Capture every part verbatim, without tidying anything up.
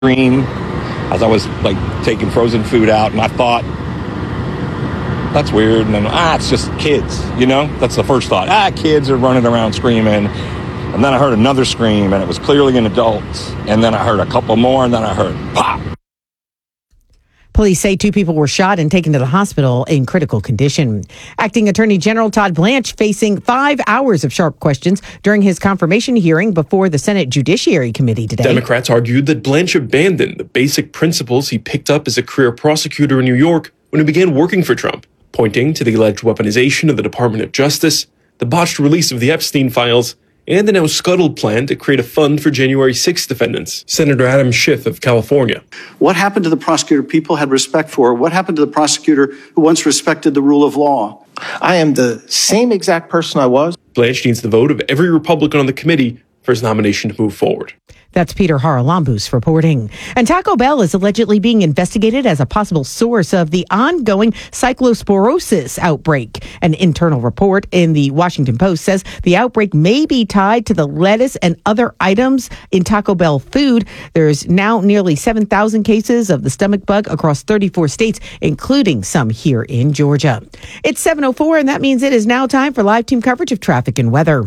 scream as I was like taking frozen food out, and I thought, that's weird. And then, ah, it's just kids, you know? That's the first thought. Ah, kids are running around screaming. And then I heard another scream, and it was clearly an adult. And then I heard a couple more, and then I heard pop. Police say two people were shot and taken to the hospital in critical condition. Acting Attorney General Todd Blanche facing five hours of sharp questions during his confirmation hearing before the Senate Judiciary Committee today. Democrats argued that Blanche abandoned the basic principles he picked up as a career prosecutor in New York when he began working for Trump, pointing to the alleged weaponization of the Department of Justice, the botched release of the Epstein files, and the now scuttled plan to create a fund for January sixth defendants. Senator Adam Schiff of California. What happened to the prosecutor people had respect for? What happened to the prosecutor who once respected the rule of law? I am the same exact person I was. Blanche needs the vote of every Republican on the committee for his nomination to move forward. That's Peter Haralambous reporting. And Taco Bell is allegedly being investigated as a possible source of the ongoing cyclosporosis outbreak. An internal report in the Washington Post says the outbreak may be tied to the lettuce and other items in Taco Bell food. There's now nearly seven thousand cases of the stomach bug across thirty-four states, including some here in Georgia. It's seven oh four, and that means it is now time for live team coverage of traffic and weather.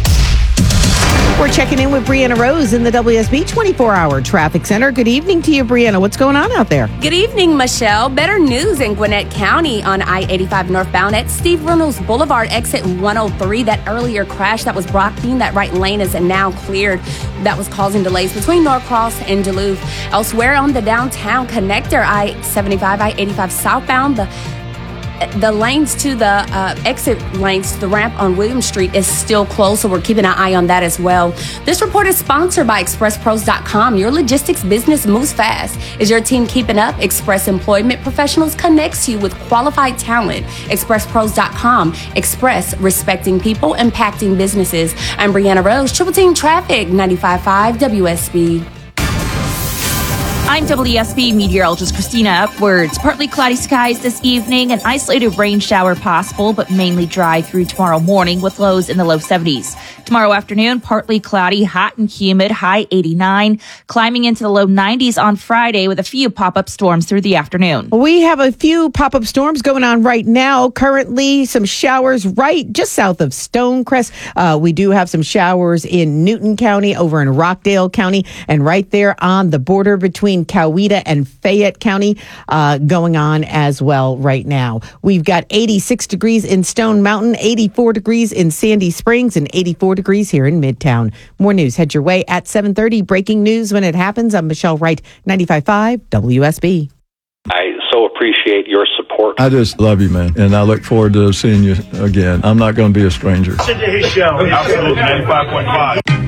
We're checking in with Brianna Rose in the W S B twenty-four hour Traffic Center. Good evening to you, Brianna. What's going on out there? Good evening, Michelle. Better news in Gwinnett County on I eighty-five northbound at Steve Reynolds Boulevard, exit one oh three. That earlier crash that was blocking that right lane is now cleared. That was causing delays between Norcross and Duluth. Elsewhere on the downtown connector, I seventy-five, I eighty-five southbound, the The lanes to the uh, exit lanes to the ramp on William Street is still closed, so we're keeping an eye on that as well. This report is sponsored by Express Pros dot com. Your logistics business moves fast. Is your team keeping up? Express Employment Professionals connects you with qualified talent. Express Pros dot com. Express, respecting people, impacting businesses. I'm Brianna Rose, Triple Team Traffic, ninety-five point five W S B. I'm W S B meteorologist Christina Upwards. Partly cloudy skies this evening, an isolated rain shower possible, but mainly dry through tomorrow morning with lows in the low seventies. Tomorrow afternoon, partly cloudy, hot and humid, high eighty-nine, climbing into the low nineties on Friday with a few pop-up storms through the afternoon. We have a few pop-up storms going on right now. Currently, some showers right just south of Stonecrest. Uh, we do have some showers in Newton County, over in Rockdale County, and right there on the border between Coweta and Fayette County uh, going on as well right now. We've got eighty-six degrees in Stone Mountain, eighty-four degrees in Sandy Springs, and eighty-four degrees here in Midtown. More news head your way at seven thirty. Breaking news when it happens. I'm Michelle Wright, ninety-five point five W S B. I so appreciate your support. I just love you, man, and I look forward to seeing you again. I'm not going to be a stranger. Listen to his show. Absolutely, ninety-five point five.